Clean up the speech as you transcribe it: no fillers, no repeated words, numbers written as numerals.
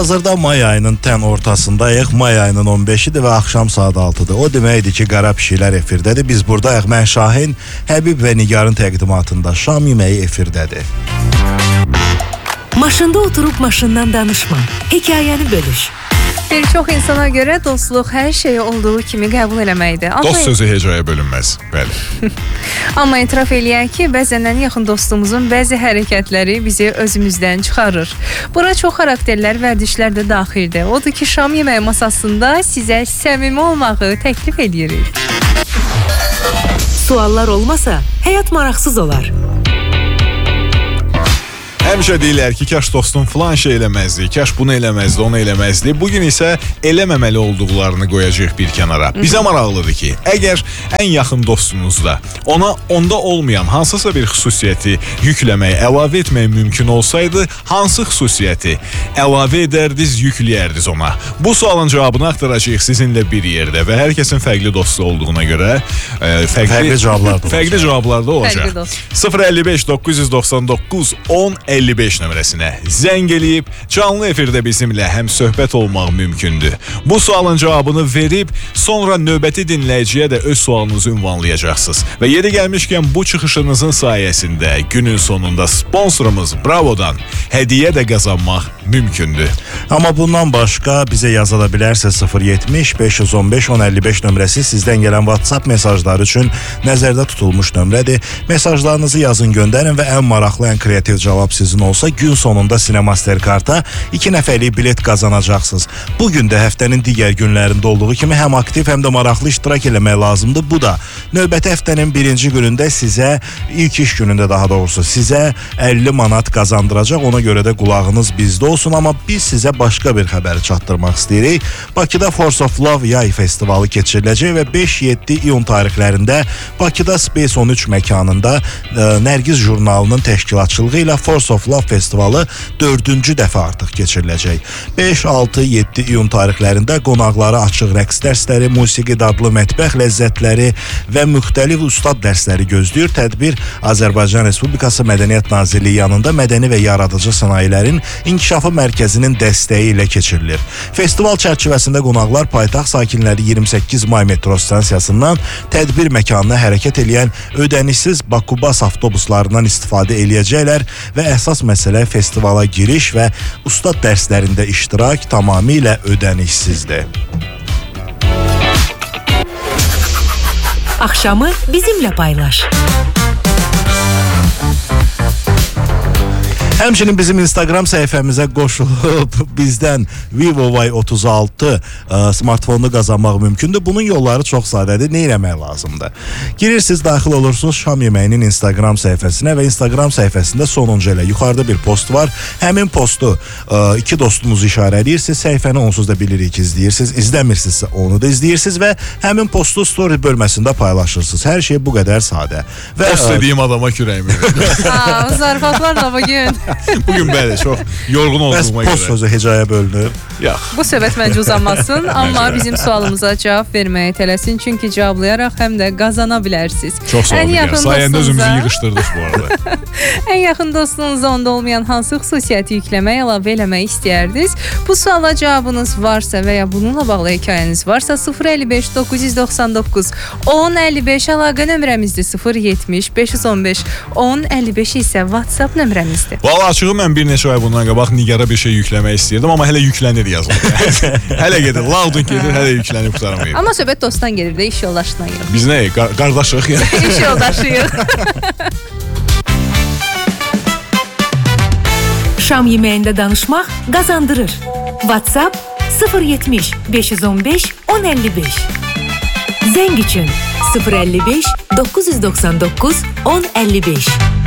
Hazırda may ayının tən ortasındayıq. May ayının 15-idir və axşam saat 6-dır. O deməkdir ki, qara pişiklər efirdədir. Biz buradayıq. Mən Şahin, Həbib və Nigarın təqdimatında şam yeməyi efirdədir. Maşında oturup maşından danışma. Hekayəni bölüş. Bir çox insana görə dostluq hər şeyi olduğu kimi qəbul eləməkdir. Dost sözü hecaya bölünməz. Bəli. Amma etiraf eləyək ki, bəzən ən yaxın dostumuzun bəzi hərəkətləri bizi özümüzdən çıxarır. Bura çox xarakterlər, vərdişlər də daxildir. Odur ki, şam yeməyi masasında sizə səmimi olmağı təklif edirik. Suallar olmasa, həyat maraqsız olar. Həmişə deyirlər ki, kaş dostum filan şey eləməzdi, kaş bunu eləməzdi, onu eləməzdi. Bugün isə eləməməli olduqlarını qoyacaq bir kənara. Bizə maraqlıdır ki, əgər ən yaxın dostunuzda onda olmayan hansısa bir xüsusiyyəti yükləmək, əlavə etmək mümkün olsaydı, hansı xüsusiyyəti əlavə edərdiniz, yükləyərdiniz ona? Bu sualın cavabını axtaracağıq sizinlə bir yerdə və hər kəsin fərqli dostu olduğuna görə fərqli cavablar da olacaq. 055 999 10 55 nömrəsinə zəng eləyib canlı efirdə bizimlə həm söhbət olmaq mümkündür. Bu sualın cavabını verib sonra növbəti dinləyiciyə də öz sualınızı ünvanlayacaqsınız. Və yeri gəlmişkən bu çıxışınızın sayəsində günün sonunda sponsorumuz Bravodan hədiyyə də qazanmaq mümkündür. Amma bundan başqa bizə yaza da bilərsiniz 070 515 1055 nömrəsi sizdən gələn WhatsApp mesajları üçün nəzərdə tutulmuş nömrədir. Mesajlarınızı yazın, göndərin və ən maraqlı, ən kreativ cavab sizin olsa gün sonunda Cinemaster karta 2 nəfərlik bilet qazanacaqsınız. Bugün də həftənin digər günlərində olduğu kimi həm aktiv, həm də maraqlı iştirak eləmək lazımdır. Bu da növbəti həftənin birinci günündə sizə, ilk iş günündə daha doğrusu sizə 50 manat qazandıracaq. Ona görə də qulağınız bizdə olsun, amma biz sizə başqa bir xəbəri çatdırmaq istəyirik. Bakıda Force of Love yay festivalı keçiriləcək və 5-7 iyun tarixlərində Bakıda Space 13 məkanında Nərgiz jurnalının təşkilatçılığı ilə Force of Love festivalı 4-cü dəfə artıq keçiriləcək. 5, 6, 7 iyun tarixlərində qonaqları açıq rəqs dərsləri, musiqi dadlı mətbəx ləzzətləri və müxtəlif ustad dərsləri gözləyir. Tədbir Azərbaycan Respublikası Mədəniyyət Nazirliyi yanında Mədəni və Yaradıcı Sənayelərin İnkişafı Mərkəzinin dəstəyi ilə keçirilir. Festival çərçivəsində qonaqlar paytaxt sakinləri 28 may metro stansiyasından tədbir məkanına hərəkət edən ödənişsiz Bakubas avtobuslarından istifadə eləyəcəklər və əsas məsələ festivala giriş və ustad dərslərində iştirak tamamilə ödənişsizdir. Axşamı bizimlə paylaş. Həmçinin bizim Instagram səhifəmizə qoşulub bizdən Vivo Y36 smartfonunu qazanmaq mümkündür. Bunun yolları çox sadədir. Nə eləmək lazımdır? Girirsiniz, daxil olursunuz Şam Yeməyinin Instagram səhifəsinə və Instagram səhifəsində sonuncu elə yuxarıda bir post var. Həmin postu iki dostumuzu işarələyirsiniz. Səhifəni onsuz da bilirik ki, izləyirsiniz. İzləmirsinizsə onu da izləyirsiniz və həmin postu story bölməsində paylaşırsınız. Hər şey bu qədər sadə. Post dediyim adama kürəyimi verir. Zarfatlarla bugün. Bugün bəli, çox yorğun olduğuma görə. Post sözü hecaya bölünür. Yox. Bu söhbət məncə uzanmasın, amma bizim sualımıza cavab verməyə tələsin, çünki cavablayaraq həm də qazana bilərsiniz. Çox sağ olun. Sayəndə özümüzü yığışdırdıq bu arada. Ən yaxın dostunuza onda olmayan hansı xüsusiyyəti yükləmək, əlavə eləmək istəyərdiniz? Bu suala cavabınız varsa və ya bununla bağlı hekayəniz varsa 055 999 1055 əlaqə nömrəmizdir. 070 515 1055 isə WhatsApp nömrəmizdir. Valla açığı mən bir neçə ay bundan qabaq Nigara bir şey yükləmək istəyirdim, amma hələ yüklənir yazılır. Hələ gedir, loudun gedir, hələ yüklənib qutaramayıb. Amma söhbət dostdan gedir də, iş yoldaşından gedir. Biz nə? Qardaşıq yəni. İş yoldaşıyıq. Şam yeməyində danışmaq qazandırır. WhatsApp 070 515 1055. Zəng üçün 055 999 1055.